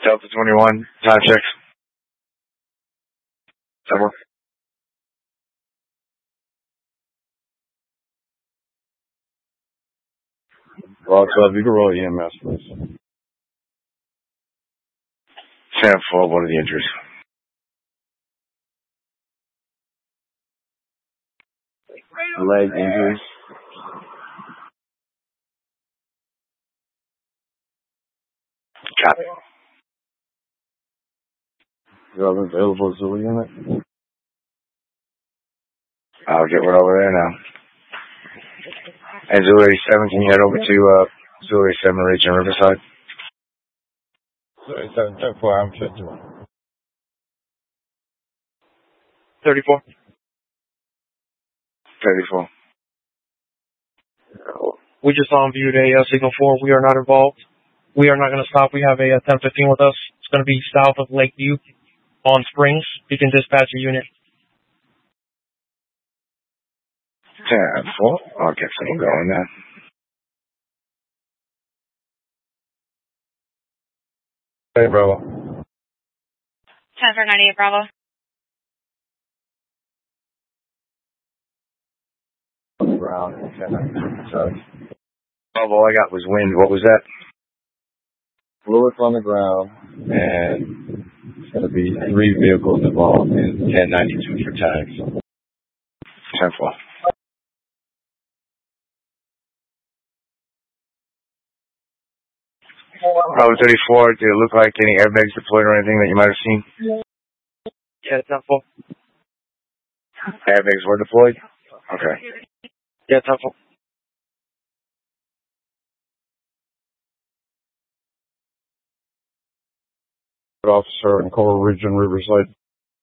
Delta 21, time checks. Somewhere. Rock 12, you can roll EMS, please. 10-4, what are the injuries? Leg injuries. Copy. You have an available Zulu unit? I'll get right over there now. And Zulu 87, can you head over to Zulu 87 Region Riverside? 10-4, I'm 51. 34. 34. We just viewed a signal 4. We are not involved. We are not going to stop. We have a 1015 with us. It's going to be south of Lakeview on Springs. You can dispatch a unit. 10-4. I'll get some going now. Hey, Bravo. 10-4-98, Bravo. Ground, 10-9. Sorry. All I got was wind. What was that? Fluids on the ground, and it's going to be 3 vehicles involved in 1092 for tags. 10-4. Bravo 34, did it look like any airbags deployed or anything that you might have seen? Yeah, 10-4. Airbags were deployed? Okay. Yeah, 10-4. Officer in Coral Region, Riverside.